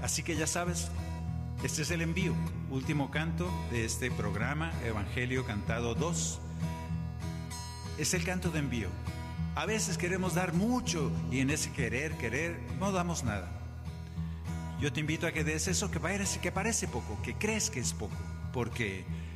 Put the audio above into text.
Así que ya sabes, este es el envío, último canto de este programa, Evangelio Cantado 2. Es el canto de envío. A veces queremos dar mucho y en ese querer, no damos nada. Yo te invito a que des eso que parece poco, que crees que es poco, porque